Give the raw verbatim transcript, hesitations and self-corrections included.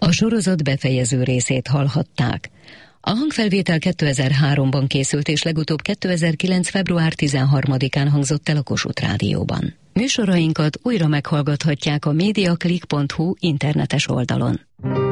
A sorozat befejező részét hallhatták. A hangfelvétel kétezer-háromban készült, és legutóbb kétezer-kilenc. február tizenharmadikán hangzott el a Kossuth Rádióban. Műsorainkat újra meghallgathatják a mediaclick pont hu internetes oldalon.